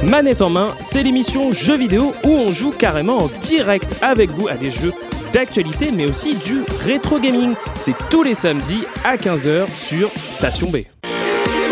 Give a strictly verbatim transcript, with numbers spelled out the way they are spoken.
Manette en main, c'est l'émission Jeux vidéo où on joue carrément en direct avec vous à des jeux d'actualité mais aussi du rétro gaming. C'est tous les samedis à quinze heures sur Station B.